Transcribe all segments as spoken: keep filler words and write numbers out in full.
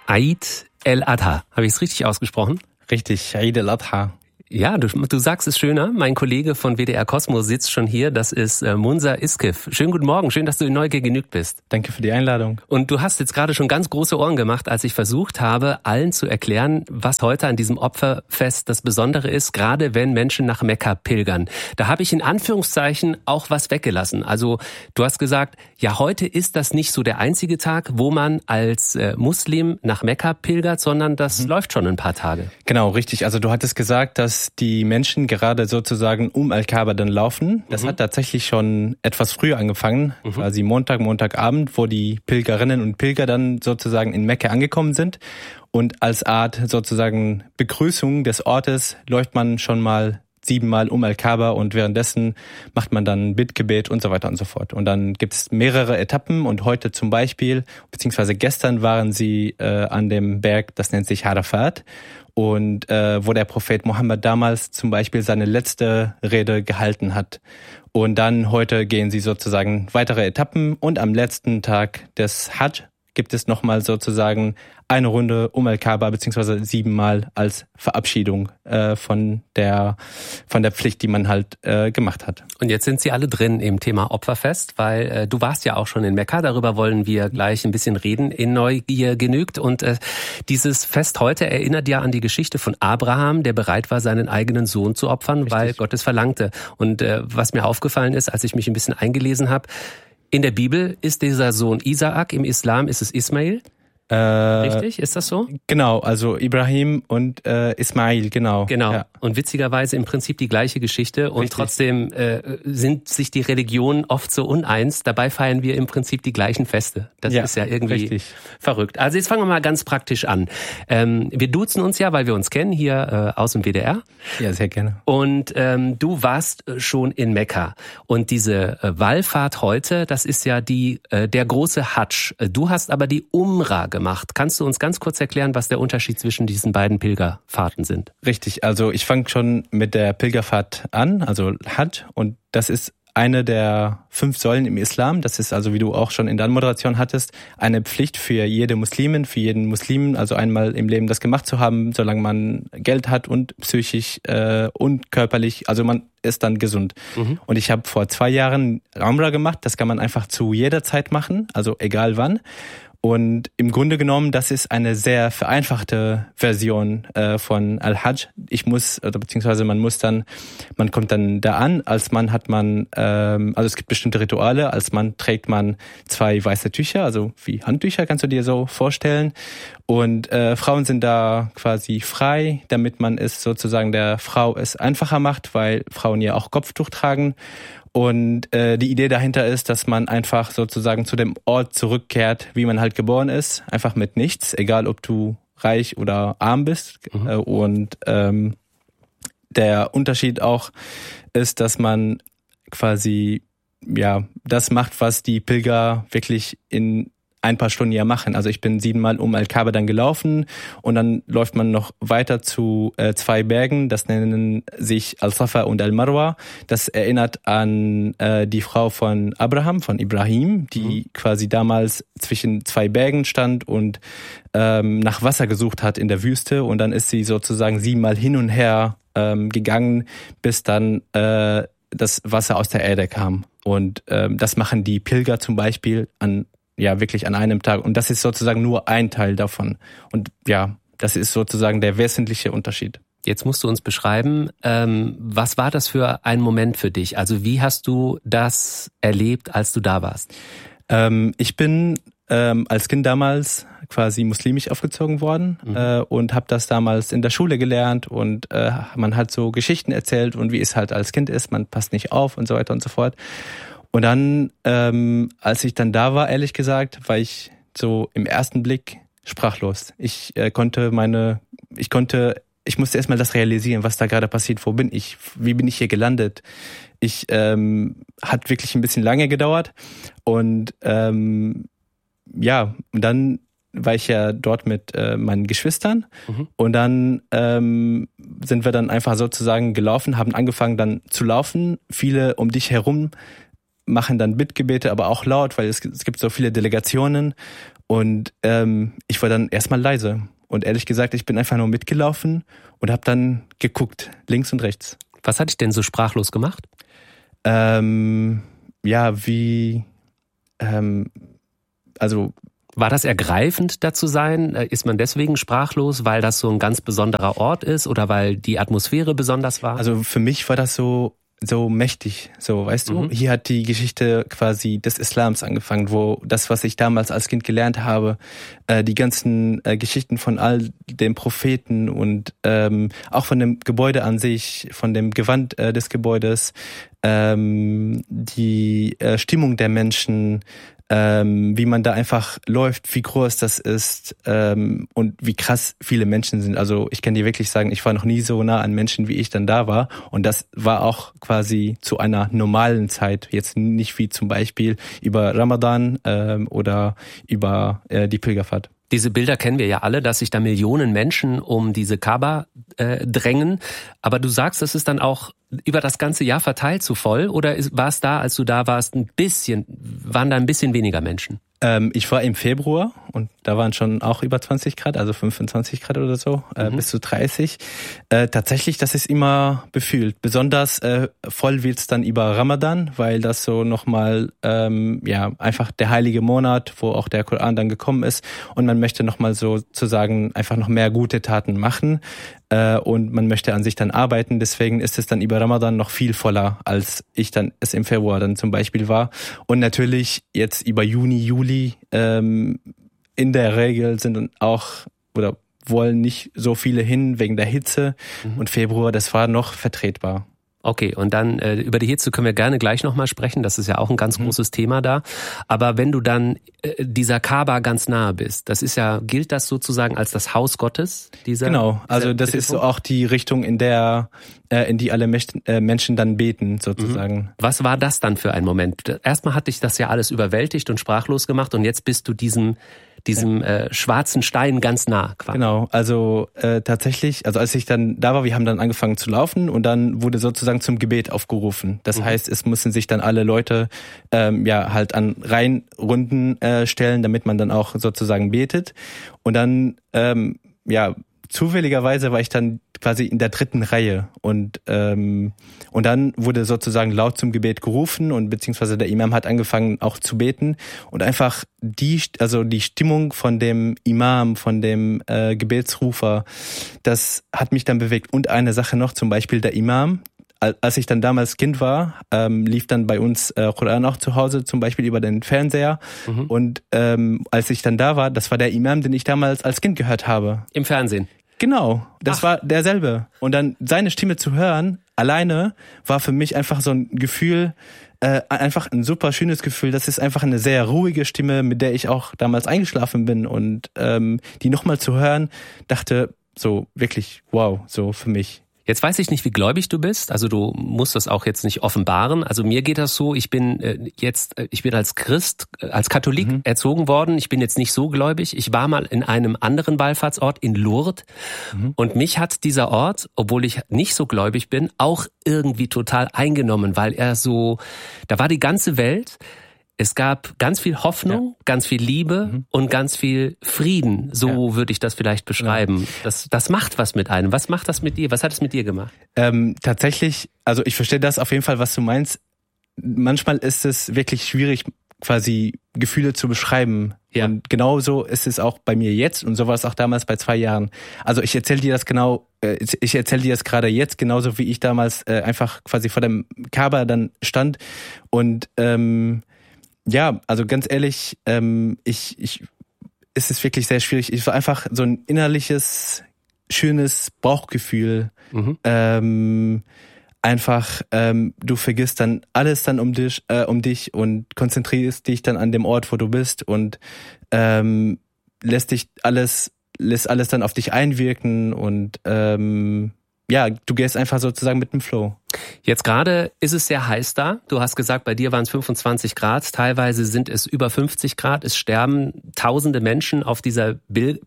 Eid el-Adha. Habe ich es richtig ausgesprochen? Richtig, Eid el-Adha. Ja, du, du sagst es schöner. Mein Kollege von W D R Kosmos sitzt schon hier. Das ist äh, Munzer Iskif. Schönen guten Morgen. Schön, dass du in Neugier genügt bist. Danke für die Einladung. Und du hast jetzt gerade schon ganz große Ohren gemacht, als ich versucht habe, allen zu erklären, was heute an diesem Opferfest das Besondere ist, gerade wenn Menschen nach Mekka pilgern. Da habe ich in Anführungszeichen auch was weggelassen. Also du hast gesagt, ja, heute ist das nicht so der einzige Tag, wo man als äh, Muslim nach Mekka pilgert, sondern das mhm. läuft schon ein paar Tage. Genau, richtig. Also du hattest gesagt, dass die Menschen gerade sozusagen um Al-Kaaba dann laufen. Das mhm. hat tatsächlich schon etwas früher angefangen, mhm. quasi Montag, Montagabend, wo die Pilgerinnen und Pilger dann sozusagen in Mekka angekommen sind. Und als Art sozusagen Begrüßung des Ortes läuft man schon mal siebenmal um Al-Kaaba und währenddessen macht man dann Bittgebet und so weiter und so fort. Und dann gibt es mehrere Etappen und heute zum Beispiel, beziehungsweise gestern waren sie äh, an dem Berg, das nennt sich Arafat, und äh, wo der Prophet Mohammed damals zum Beispiel seine letzte Rede gehalten hat. Und dann heute gehen sie sozusagen weitere Etappen und am letzten Tag des Hajj gibt es nochmal sozusagen eine Runde um Al-Kaaba, beziehungsweise siebenmal als Verabschiedung äh, von der von der Pflicht, die man halt äh, gemacht hat. Und jetzt sind Sie alle drin im Thema Opferfest, weil äh, du warst ja auch schon in Mekka, darüber wollen wir gleich ein bisschen reden, in Neugier genügt. Und äh, dieses Fest heute erinnert ja an die Geschichte von Abraham, der bereit war, seinen eigenen Sohn zu opfern, Richtig. Weil Gott es verlangte. Und äh, was mir aufgefallen ist, als ich mich ein bisschen eingelesen habe, in der Bibel ist dieser Sohn Isaak, im Islam ist es Ismail. Äh, Richtig? Ist das so? Genau, also Ibrahim und äh, Ismail, genau. Genau. Ja. Und witzigerweise im Prinzip die gleiche Geschichte und Richtig. Trotzdem äh, sind sich die Religionen oft so uneins. Dabei feiern wir im Prinzip die gleichen Feste. Das ja, ist ja irgendwie richtig. Verrückt. Also jetzt fangen wir mal ganz praktisch an. Ähm, wir duzen uns ja, weil wir uns kennen hier äh, aus dem W D R. Ja, sehr gerne. Und ähm, du warst schon in Mekka. Und diese äh, Wallfahrt heute, das ist ja die äh, der große Hadsch. Du hast aber die Umrah gemacht. gemacht. Kannst du uns ganz kurz erklären, was der Unterschied zwischen diesen beiden Pilgerfahrten sind? Richtig, also ich fange schon mit der Pilgerfahrt an, also Hajj, und das ist eine der fünf Säulen im Islam. Das ist also, wie du auch schon in der Anmoderation hattest, eine Pflicht für jede Muslimin, für jeden Muslimen, also einmal im Leben das gemacht zu haben, solange man Geld hat und psychisch äh, und körperlich, also man ist dann gesund. Mhm. Und ich habe vor zwei Jahren Umrah gemacht, das kann man einfach zu jeder Zeit machen, also egal wann. Und im Grunde genommen, das ist eine sehr vereinfachte Version äh, von Al-Hajj. Ich muss, oder beziehungsweise man muss dann, man kommt dann da an, als Mann hat man, ähm, also es gibt bestimmte Rituale, als Mann trägt man zwei weiße Tücher, also wie Handtücher, kannst du dir so vorstellen. Und äh, Frauen sind da quasi frei, damit man es sozusagen der Frau es einfacher macht, weil Frauen ja auch Kopftuch tragen. Und äh, die Idee dahinter ist, dass man einfach sozusagen zu dem Ort zurückkehrt, wie man halt geboren ist, einfach mit nichts, egal ob du reich oder arm bist. Mhm. Äh, und ähm, der Unterschied auch ist, dass man quasi ja das macht, was die Pilger wirklich in ein paar Stunden ja machen. Also ich bin siebenmal um Al-Kaaba dann gelaufen und dann läuft man noch weiter zu äh, zwei Bergen, das nennen sich Al-Safa und Al-Marwa. Das erinnert an äh, die Frau von Abraham, von Ibrahim, die mhm. quasi damals zwischen zwei Bergen stand und ähm, nach Wasser gesucht hat in der Wüste, und dann ist sie sozusagen siebenmal hin und her ähm, gegangen, bis dann äh, das Wasser aus der Erde kam. Und ähm, das machen die Pilger zum Beispiel an ja, wirklich an einem Tag. Und das ist sozusagen nur ein Teil davon. Und ja, das ist sozusagen der wesentliche Unterschied. Jetzt musst du uns beschreiben, ähm, was war das für ein Moment für dich? Also wie hast du das erlebt, als du da warst? Ähm, ich bin ähm, als Kind damals quasi muslimisch aufgezogen worden mhm. äh, und habe das damals in der Schule gelernt. Und äh, man hat so Geschichten erzählt und wie es halt als Kind ist. Man passt nicht auf und so weiter und so fort. Und dann, ähm, als ich dann da war, ehrlich gesagt, war ich so im ersten Blick sprachlos. Ich äh, konnte meine, ich konnte, ich musste erstmal das realisieren, was da gerade passiert. Wo bin ich? Wie bin ich hier gelandet? Ich, ähm, hat wirklich ein bisschen lange gedauert. Und ähm, ja, und dann war ich ja dort mit äh, meinen Geschwistern mhm. und dann ähm, sind wir dann einfach sozusagen gelaufen, haben angefangen dann zu laufen. Viele um dich herum machen dann Bittgebete, aber auch laut, weil es, es gibt so viele Delegationen. Und ähm, ich war dann erstmal leise. Und ehrlich gesagt, ich bin einfach nur mitgelaufen und habe dann geguckt, links und rechts. Was hat dich denn so sprachlos gemacht? Ähm, ja, wie, ähm, also... War das ergreifend, da zu sein? Ist man deswegen sprachlos, weil das so ein ganz besonderer Ort ist oder weil die Atmosphäre besonders war? Also für mich war das so so mächtig, so, weißt du? Mhm. Hier hat die Geschichte quasi des Islams angefangen, wo das, was ich damals als Kind gelernt habe, äh, die ganzen äh, Geschichten von all den Propheten und ähm, auch von dem Gebäude an sich, von dem Gewand äh, des Gebäudes, ähm, die äh, Stimmung der Menschen, ähm, wie man da einfach läuft, wie groß das ist ähm, und wie krass viele Menschen sind. Also ich kann dir wirklich sagen, ich war noch nie so nah an Menschen, wie ich dann da war. Und das war auch quasi zu einer normalen Zeit. Jetzt nicht wie zum Beispiel über Ramadan ähm, oder über äh, die Pilgerfahrt. Diese Bilder kennen wir ja alle, dass sich da Millionen Menschen um diese Kaaba äh, drängen. Aber du sagst, das ist dann auch über das ganze Jahr verteilt so voll? Oder ist, war es da, als du da warst, ein bisschen, waren da ein bisschen weniger Menschen? Ähm, ich war im Februar und da waren schon auch über zwanzig Grad, also fünfundzwanzig Grad oder so, äh, mhm. bis zu dreißig. Äh, tatsächlich, das ist immer befüllt. Besonders äh, voll wird's dann über Ramadan, weil das so nochmal, ähm, ja, einfach der heilige Monat, wo auch der Koran dann gekommen ist und man möchte nochmal sozusagen einfach noch mehr gute Taten machen äh, und man möchte an sich dann arbeiten. Deswegen ist es dann über Ramadan noch viel voller, als ich dann es im Februar dann zum Beispiel war. Und natürlich jetzt über Juni, Juli ähm, in der Regel sind dann auch oder wollen nicht so viele hin wegen der Hitze. Mhm. Und Februar, das war noch vertretbar. Okay, und dann äh, über die Hitze können wir gerne gleich nochmal sprechen. Das ist ja auch ein ganz mhm. großes Thema da. Aber wenn du dann äh, dieser Kaaba ganz nahe bist, das ist ja, gilt das sozusagen als das Haus Gottes? Dieser, genau, also das ist so auch die Richtung, in der äh, in die alle Menschen, äh, Menschen dann beten sozusagen. Mhm. Was war das dann für ein Moment? Erstmal hat dich das ja alles überwältigt und sprachlos gemacht und jetzt bist du diesem diesem äh, schwarzen Stein ganz nah. Quasi. Genau, also äh, tatsächlich, also als ich dann da war, wir haben dann angefangen zu laufen und dann wurde sozusagen zum Gebet aufgerufen. Das mhm. heißt, es mussten sich dann alle Leute ähm, ja halt an Reihenrunden äh, stellen, damit man dann auch sozusagen betet. Und dann ähm, ja zufälligerweise war ich dann quasi in der dritten Reihe und ähm, und dann wurde sozusagen laut zum Gebet gerufen und beziehungsweise der Imam hat angefangen auch zu beten und einfach die also die Stimmung von dem Imam, von dem äh, Gebetsrufer, das hat mich dann bewegt. Und eine Sache noch, zum Beispiel der Imam. Als ich dann damals Kind war, ähm, lief dann bei uns äh, Koran auch zu Hause, zum Beispiel über den Fernseher. Mhm. Und ähm, als ich dann da war, das war der Imam, den ich damals als Kind gehört habe. Im Fernsehen? Genau, das Ach. war derselbe. Und dann seine Stimme zu hören, alleine, war für mich einfach so ein Gefühl, äh, einfach ein super schönes Gefühl. Das ist einfach eine sehr ruhige Stimme, mit der ich auch damals eingeschlafen bin. Und ähm, die nochmal zu hören, dachte so wirklich, wow, so für mich. Jetzt weiß ich nicht, wie gläubig du bist. Also du musst das auch jetzt nicht offenbaren. Also mir geht das so, ich bin äh, jetzt, äh, ich bin als Christ, äh, als Katholik mhm. erzogen worden. Ich bin jetzt nicht so gläubig. Ich war mal in einem anderen Wallfahrtsort in Lourdes mhm. und mich hat dieser Ort, obwohl ich nicht so gläubig bin, auch irgendwie total eingenommen, weil er so, da war die ganze Welt. Es gab ganz viel Hoffnung, ja. ganz viel Liebe mhm. und ganz viel Frieden. So ja. würde ich das vielleicht beschreiben. Ja. Das, das macht was mit einem. Was macht das mit dir? Was hat es mit dir gemacht? Ähm, tatsächlich, also ich verstehe das auf jeden Fall, was du meinst. Manchmal ist es wirklich schwierig, quasi Gefühle zu beschreiben. Ja. Und genauso ist es auch bei mir jetzt und so war es auch damals bei zwei Jahren. Also ich erzähle dir das genau, äh, ich erzähle dir das gerade jetzt, genauso wie ich damals äh, einfach quasi vor dem Kaaba dann stand und ähm, ja, also ganz ehrlich, ähm, ich, ich, es ist wirklich sehr schwierig. Ich war einfach so ein innerliches, schönes Bauchgefühl. Mhm. Ähm, einfach, ähm, du vergisst dann alles dann um dich, äh, um dich und konzentrierst dich dann an dem Ort, wo du bist und ähm, lässt dich alles, lässt alles dann auf dich einwirken und ähm, ja, du gehst einfach sozusagen mit dem Flow. Jetzt gerade ist es sehr heiß da. Du hast gesagt, bei dir waren es fünfundzwanzig Grad. Teilweise sind es über fünfzig Grad. Es sterben tausende Menschen auf dieser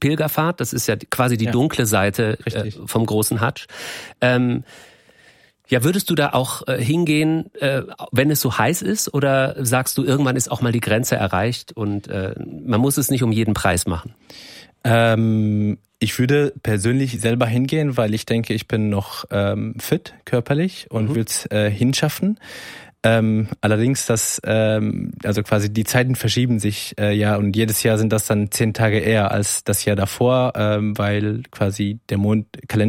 Pilgerfahrt. Das ist ja quasi die ja. dunkle Seite Richtig. vom großen Hadsch. Ähm, Ja, würdest du da auch äh, hingehen, äh, wenn es so heiß ist, oder sagst du, irgendwann ist auch mal die Grenze erreicht und äh, man muss es nicht um jeden Preis machen? Ähm, ich würde persönlich selber hingehen, weil ich denke, ich bin noch ähm, fit körperlich und mhm. würde es äh, hinschaffen. Ähm, allerdings, das, ähm, also quasi die Zeiten verschieben sich äh, ja, und jedes Jahr sind das dann zehn Tage eher als das Jahr davor, ähm, weil quasi der Mondkalender